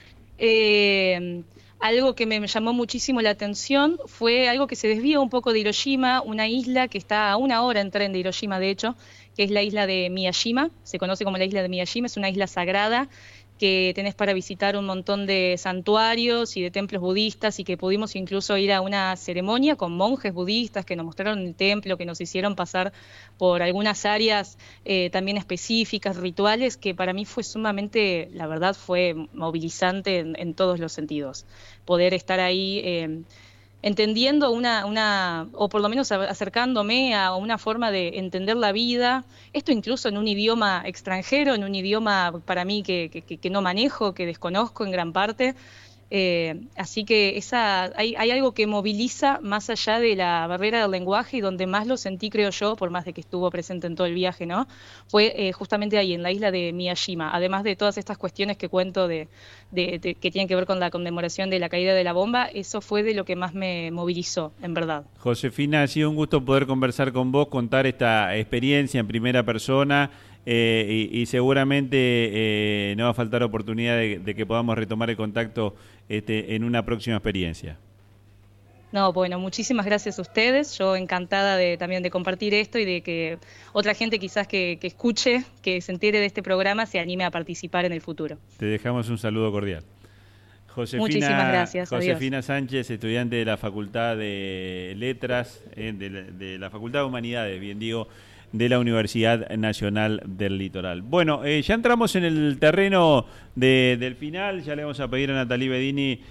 Algo que me llamó muchísimo la atención fue algo que se desvía un poco de Hiroshima, una isla que está a 1 hora en tren de Hiroshima, de hecho, que es la isla de Miyashima, se conoce como la isla de Miyashima, es una isla sagrada que tenés para visitar un montón de santuarios y de templos budistas, y que pudimos incluso ir a una ceremonia con monjes budistas que nos mostraron el templo, que nos hicieron pasar por algunas áreas también específicas, rituales, que para mí fue sumamente, la verdad, fue movilizante en todos los sentidos. Poder estar ahí entendiendo o por lo menos acercándome a una forma de entender la vida, esto incluso en un idioma extranjero, en un idioma para mí que no manejo, que desconozco en gran parte, así que hay algo que moviliza más allá de la barrera del lenguaje, y donde más lo sentí, creo yo, por más de que estuvo presente en todo el viaje, ¿no? Fue justamente ahí, en la isla de Miyashima, además de todas estas cuestiones que cuento que tienen que ver con la conmemoración de la caída de la bomba. Eso fue de lo que más me movilizó, en verdad. Josefina, ha sido un gusto poder conversar con vos, contar esta experiencia en primera persona, y seguramente no va a faltar oportunidad de que podamos retomar el contacto en una próxima experiencia. No, bueno, muchísimas gracias a ustedes. Yo encantada también de compartir esto, y de que otra gente quizás que escuche, que se entere de este programa, se anime a participar en el futuro. Te dejamos un saludo cordial. Muchísimas gracias. Josefina Adiós. Sánchez, estudiante de la Facultad de Letras, de la Facultad de Humanidades, bien digo, de la Universidad Nacional del Litoral. Bueno, ya entramos en el terreno del final. Ya le vamos a pedir a Natalie Bedini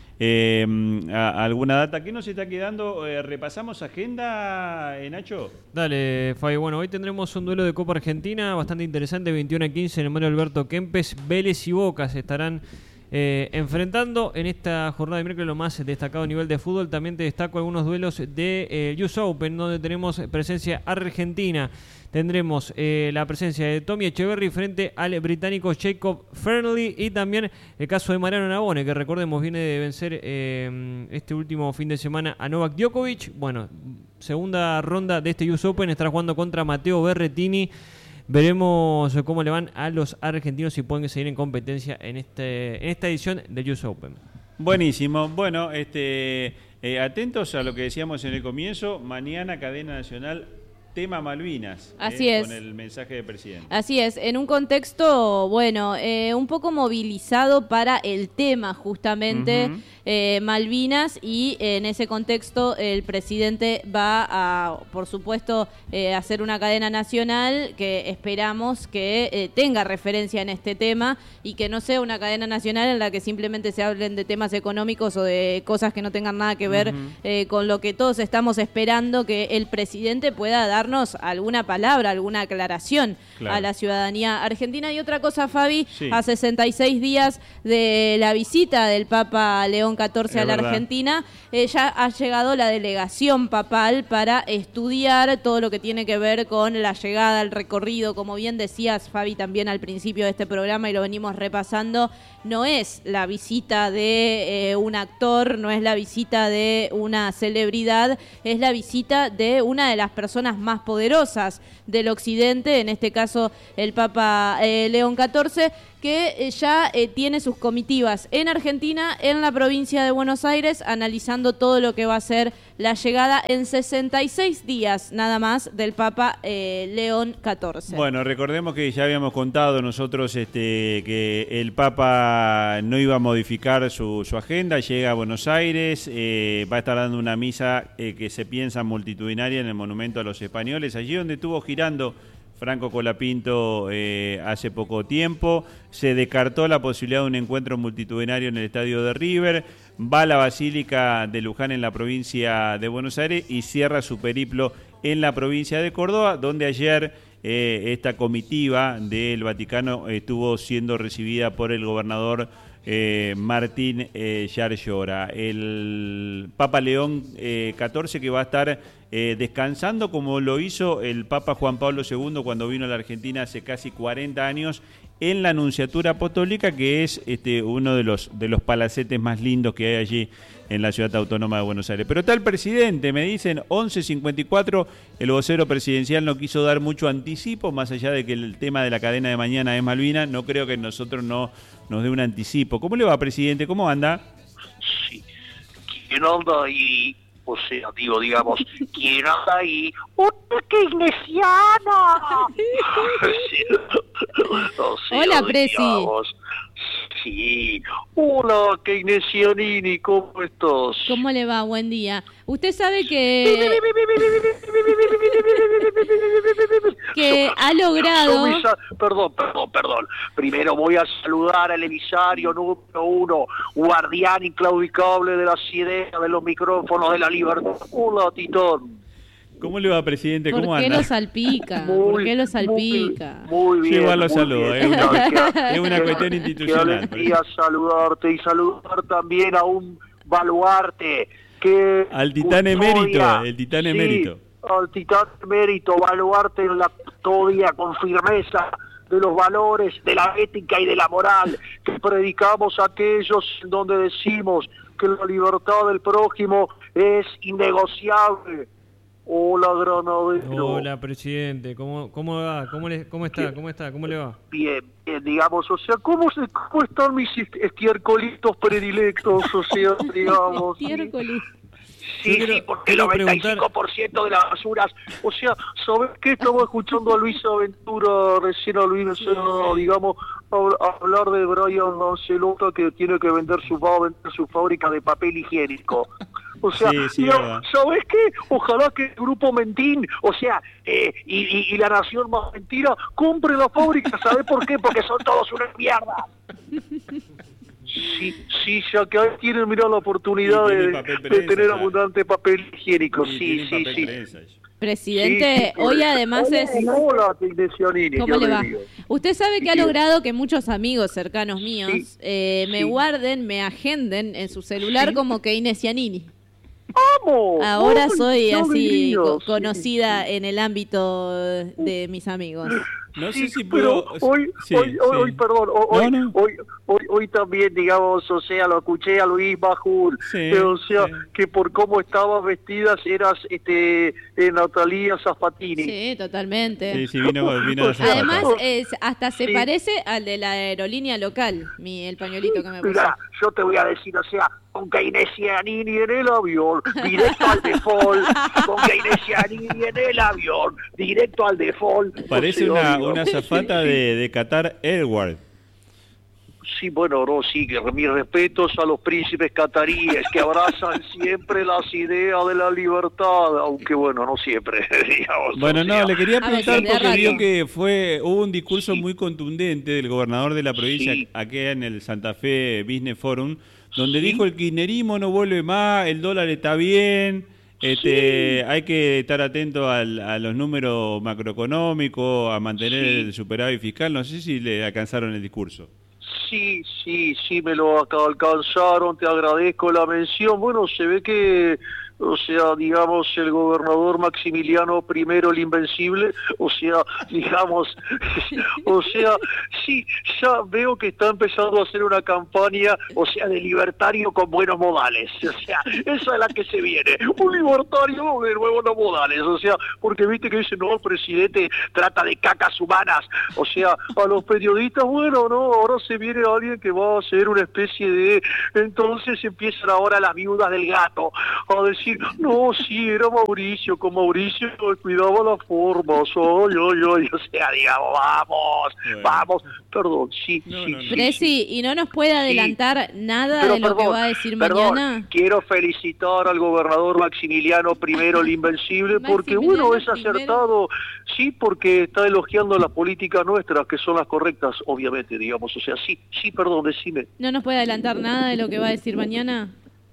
alguna data. ¿Qué nos está quedando? ¿Repasamos agenda, Nacho? Dale, Fabi. Bueno, hoy tendremos un duelo de Copa Argentina bastante interesante, 21-15 en el Mario Alberto Kempes. Vélez y Boca se estarán enfrentando en esta jornada de miércoles. Lo más destacado a nivel de fútbol. También te destaco algunos duelos de US Open, donde tenemos presencia argentina. Tendremos la presencia de Tommy Echeverry frente al británico Jacob Fernley, y también el caso de Mariano Navone, que recordemos viene de vencer este último fin de semana a Novak Djokovic. Bueno, segunda ronda de este US Open, estará jugando contra Matteo Berrettini. Veremos cómo le van a los argentinos, si pueden seguir en competencia en esta edición del US Open. Buenísimo. Bueno, atentos a lo que decíamos en el comienzo. Mañana cadena nacional, tema Malvinas. Así es. Con el mensaje del presidente. Así es, en un contexto, bueno, un poco movilizado para el tema justamente Malvinas, y en ese contexto el presidente va a, por supuesto, hacer una cadena nacional que esperamos que tenga referencia en este tema, y que no sea una cadena nacional en la que simplemente se hablen de temas económicos o de cosas que no tengan nada que ver con lo que todos estamos esperando, que el presidente pueda dar darnos alguna palabra, alguna aclaración a la ciudadanía argentina. Y otra cosa, Fabi, a 66 días de la visita del Papa León XIV a la Argentina, ya ha llegado la delegación papal para estudiar todo lo que tiene que ver con la llegada, el recorrido. Como bien decías, Fabi, también al principio de este programa, y lo venimos repasando, no es la visita de un actor, no es la visita de una celebridad, es la visita de una de las personas más poderosas del occidente, en este caso el Papa León XIV, que ya tiene sus comitivas en Argentina, en la provincia de Buenos Aires, analizando todo lo que va a ser la llegada en 66 días nada más del Papa León XIV. Bueno, recordemos que ya habíamos contado nosotros que el Papa no iba a modificar su agenda, llega a Buenos Aires, va a estar dando una misa que se piensa multitudinaria en el Monumento a los Españoles, allí donde estuvo girando Franco Colapinto hace poco tiempo. Se descartó la posibilidad de un encuentro multitudinario en el estadio de River. Va a la Basílica de Luján en la provincia de Buenos Aires y cierra su periplo en la provincia de Córdoba, donde ayer esta comitiva del Vaticano estuvo siendo recibida por el gobernador Martín Yarlora. El Papa León XIV, que va a estar descansando como lo hizo el Papa Juan Pablo II cuando vino a la Argentina hace casi 40 años en la Nunciatura Apostólica, que es uno de los palacetes más lindos que hay allí en la ciudad autónoma de Buenos Aires. Pero está el presidente, me dicen 11:54, el vocero presidencial no quiso dar mucho anticipo, más allá de que el tema de la cadena de mañana es Malvinas, no creo que nosotros no nos dé un anticipo. ¿Cómo le va, presidente? ¿Cómo anda? Sí, ¿quién anda ahí? O sea, digamos, ¿quién anda ahí? ¡Una keynesiana! Hola, Presi. Sí, hola, keynesianini, ¿cómo estás? ¿Cómo le va? Buen día. Usted sabe que ha logrado... Perdón. Primero voy a saludar al emisario número 1, guardián inclaudicable de las ideas, de los micrófonos de la libertad. Hola, Titón. ¿Cómo le va, presidente? ¿Cómo anda? ¿Por qué lo salpica? ¿Por qué lo salpica? Muy bien. Yo igual lo saludo, es una cuestión institucional. Qué alegría saludarte y saludar también a un baluarte que... Al titán emérito, el titán emérito. Al titán emérito, baluarte en la custodia con firmeza de los valores, de la ética y de la moral que predicamos a aquellos donde decimos que la libertad del prójimo es innegociable. Hola, Granadero. Hola, presidente. ¿Cómo va? ¿Cómo está? ¿Cómo le va? Bien, digamos, o sea, ¿cómo están mis estiércolitos predilectos? O sea, digamos. Estiércolis. Sí, porque el 95% de las basuras, o sea, ¿sabes qué? Estaba escuchando a Luis Aventura, recién a Luis, digamos, hablar de Brian Lancelota, que tiene que vender su fábrica de papel higiénico. O sea, ¿sabes qué? Ojalá que el Grupo Mentín, o sea, y la Nación Más Mentira, compre la fábrica. ¿Sabes por qué? Porque son todos una mierda. Sí, ya que ahí tienen, mirá, la oportunidad de tener abundante papel higiénico. Sí. Presidente, hoy además es... Hola, Keynesianini. ¿Cómo le va? Usted sabe que ha logrado que muchos amigos cercanos míos me guarden, me agenden en su celular como Keynesianini. ¡Vamos! Ahora soy así conocida en el ámbito de mis amigos. No sé si puedo... Hoy también, digamos, o sea, lo escuché a Luis Bajul, que por cómo estabas vestidas eras Natalia Zaffatini. Sí, totalmente. Sí, vino Además, hasta se parece al de la aerolínea local, el pañuelito que me puse. Mirá, yo te voy a decir, o sea, con Keynesianini en el avión, directo al default, con Keynesianini en el avión, directo al default. Parece una azafata de Qatar Airways. Sí, bueno, sí, que mis respetos a los príncipes cataríes que abrazan siempre las ideas de la libertad, aunque bueno, no siempre, digamos. Bueno, le quería preguntar porque vio que hubo un discurso muy contundente del gobernador de la provincia, aquí en el Santa Fe Business Forum, donde dijo el kirchnerismo no vuelve más, el dólar está bien, Hay que estar atento a los números macroeconómicos, a mantener el superávit fiscal. No sé si le alcanzaron el discurso. Sí, me lo alcanzaron, te agradezco la mención. Bueno, se ve que, o sea, digamos, el gobernador Maximiliano I, el Invencible, o sea, digamos, o sea, sí, ya veo que está empezando a hacer una campaña, o sea, de libertario con buenos modales, o sea, esa es la que se viene, un libertario de buenos modales, o sea, porque viste que dice, no, el presidente trata de cacas humanas, o sea, a los periodistas, bueno, no, ahora se viene alguien que va a hacer una especie de, entonces empiezan ahora las viudas del gato a decir, no, sí, era Mauricio, con Mauricio cuidaba las formas, o sea, digamos, vamos, perdón, sí. Presi, ¿y no nos puede adelantar nada de lo que va a decir mañana? Quiero felicitar al gobernador Maximiliano I, el Invencible, porque bueno, es acertado, sí, porque está elogiando las políticas nuestras, que son las correctas, obviamente, digamos, o sea, sí, perdón, decime. ¿No nos puede adelantar nada de lo que va a decir mañana?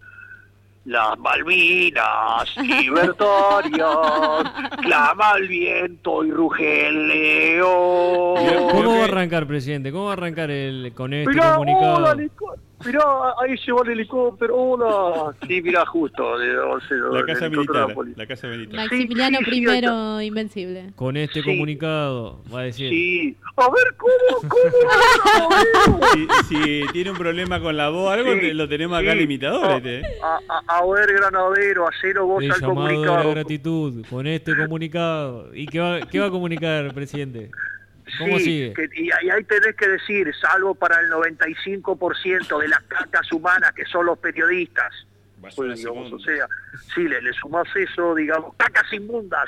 Las Malvinas libertarias, clama el viento y ruge el león. ¿Cómo va a arrancar, presidente? ¿Cómo va a arrancar con este comunicado? Hola, mirá, ahí se va el helicóptero, hola. Sí, mirá, justo. La casa militar. Maximiliano I, Invencible. Con este comunicado, va a decir. Sí. A ver, ¿cómo? Si tiene un problema con la voz, algo lo tenemos acá al imitador. A ver, granadero, hacelo vos al comunicado. Llamado de la gratitud, con este comunicado. ¿Y qué va a comunicar, presidente? ¿Cómo sigue? Y ahí tenés que decir, salvo para el 95% de las cacas humanas que son los periodistas. Pues, digamos, o sea, si le sumás eso, digamos, cacas inmundas.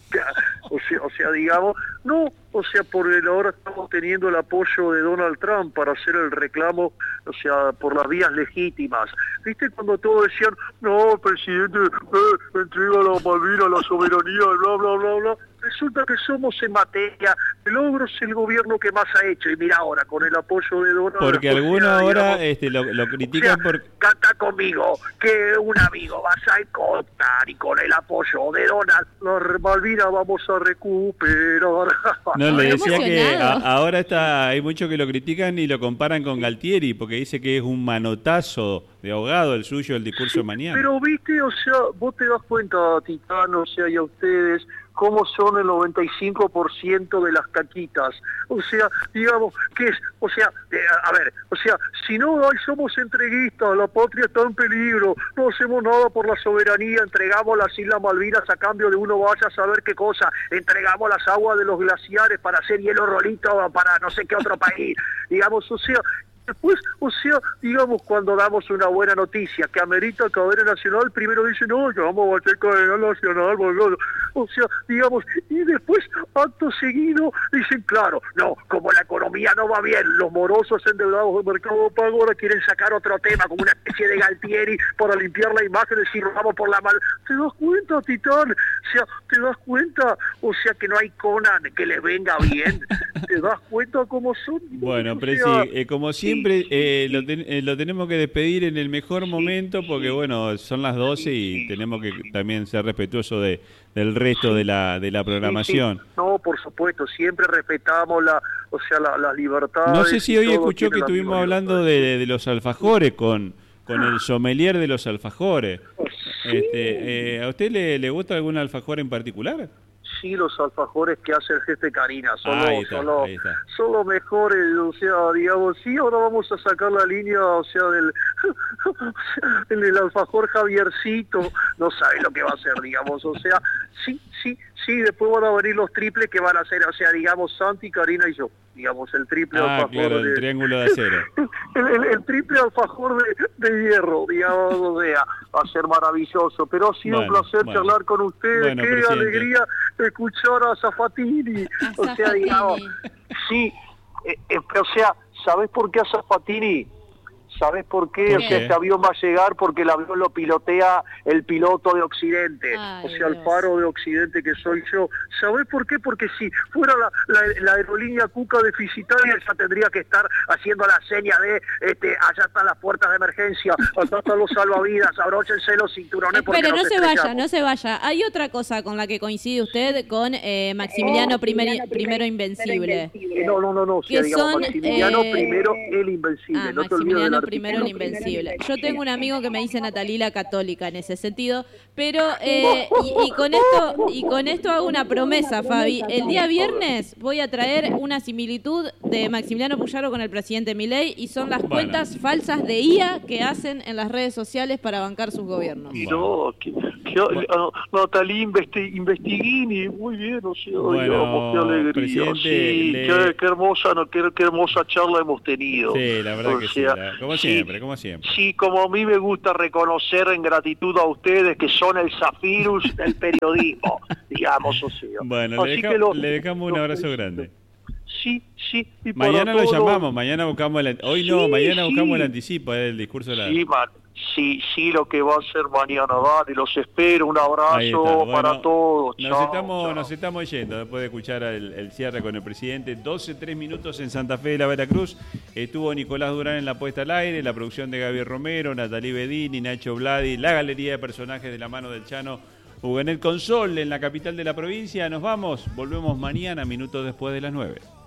O sea, digamos, no, o sea, porque ahora estamos teniendo el apoyo de Donald Trump para hacer el reclamo, o sea, por las vías legítimas. ¿Viste cuando todos decían, no, presidente, entrega la Malvinas, la soberanía, bla, bla, bla, bla? Resulta que somos en materia de logros el gobierno que más ha hecho. Y mira ahora, con el apoyo de Donald... Porque algunos ahora lo critican, o sea, canta conmigo, que un amigo vas a encontrar, y con el apoyo de Donald, la Malvinas vamos a recuperar. No, le decía que ahora hay muchos que lo critican y lo comparan con Galtieri, porque dice que es un manotazo de ahogado el suyo, el discurso de mañana. Pero viste, o sea, vos te das cuenta, Titano, o sea, y a ustedes, cómo son el 95% de las caquitas. O sea, digamos, que es, o sea, a ver, o sea, si no somos entreguistas, la patria está en peligro, no hacemos nada por la soberanía, entregamos las Islas Malvinas a cambio de uno vaya a saber qué cosa, entregamos las aguas de los glaciares para hacer hielo rolito para no sé qué otro país, digamos, o sea... Después, o sea, digamos, cuando damos una buena noticia que amerita cadena nacional, primero dicen, no, ya vamos a bater cadena nacional, o sea, digamos, y después, acto seguido, dicen, claro, no, como la economía no va bien, los morosos endeudados del mercado pago ahora quieren sacar otro tema, como una especie de Galtieri, para limpiar la imagen, decir, vamos por la mal... ¿Te das cuenta, Titán? O sea, ¿te das cuenta? O sea, que no hay Conan que le venga bien. ¿Te das cuenta cómo son? Bueno, Presi, como siempre, lo tenemos que despedir en el mejor momento porque, bueno, son las 12 y tenemos que también ser respetuosos del resto de la programación. Sí. No, por supuesto, siempre respetamos las libertades. No sé si hoy escuchó que estuvimos hablando de los alfajores con el sommelier de los alfajores. Sí. ¿A usted le gusta algún alfajor en particular? Sí, los alfajores que hace el jefe Karina son los mejores, o sea, digamos, sí, ahora vamos a sacar la línea, o sea, del alfajor Javiercito, no sabe lo que va a hacer, digamos, o sea, sí, después van a venir los triples que van a ser, o sea, digamos, Santi, Karina y yo, digamos, el triple alfajor. Claro, el triángulo de acero. El triple alfajor de hierro, digamos, o sea, va a ser maravilloso, pero ha sido un placer charlar con ustedes, qué presidente. Alegría escuchar a Zaffatini, o sea, digamos, sí, o sea, ¿sabés por qué a Zaffatini? ¿Sabés por qué? O sea, este avión va a llegar porque el avión lo pilotea el piloto de Occidente. O sea, el faro de Occidente que soy yo. ¿Sabés por qué? Porque si fuera la aerolínea Cuca deficitaria, ya tendría que estar haciendo la seña de allá están las puertas de emergencia, acá están los salvavidas, abróchense los cinturones porque pero no se vaya. Hay otra cosa con la que coincide usted con Maximiliano primero Invencible. No. O sea, digamos, Maximiliano primero el Invencible. No te olvides del primero el Invencible. Yo tengo un amigo que me dice Natalila católica en ese sentido, pero y con esto hago una promesa, Fabi. El día viernes voy a traer una similitud de Maximiliano Puyaro con el presidente Milei y son las cuentas falsas de IA que hacen en las redes sociales para bancar sus gobiernos. No, Natalí Investiguini, muy bien, o sea, digamos, qué alegría. Sí, qué hermosa charla hemos tenido. Sí, la verdad que sí. Como siempre. Sí, como a mí me gusta reconocer en gratitud a ustedes que son el Zafirus del periodismo, digamos, o sea. Bueno, le dejamos un abrazo grande. Sí. Y mañana lo llamamos, mañana buscamos mañana buscamos el anticipo del discurso de la... Sí, lo que va a ser mañana, dale, los espero, un abrazo para todos. Nos estamos yendo después de escuchar el cierre con el presidente. 12:03 minutos en Santa Fe de la Veracruz. Estuvo Nicolás Durán en la puesta al aire, la producción de Gaby Romero, Natalí Bedini, Nacho Vladi, la galería de personajes de la mano del Chano Huguenet Consol en la capital de la provincia. Nos vamos, volvemos mañana, minutos después de las 9.